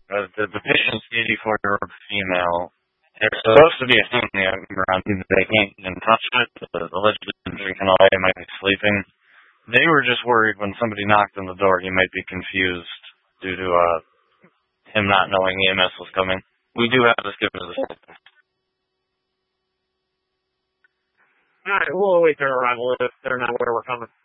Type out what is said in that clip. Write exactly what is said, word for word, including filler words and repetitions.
Uh, the, the patient's eighty-four-year-old female. They're supposed to be a family around. They can't even touch it. The alleged drinking all day, might be sleeping. They were just worried when somebody knocked on the door, he might be confused due to uh, him not knowing E M S was coming. We do have to skip to the second. Alright, we'll await their arrival if they're not where we're coming.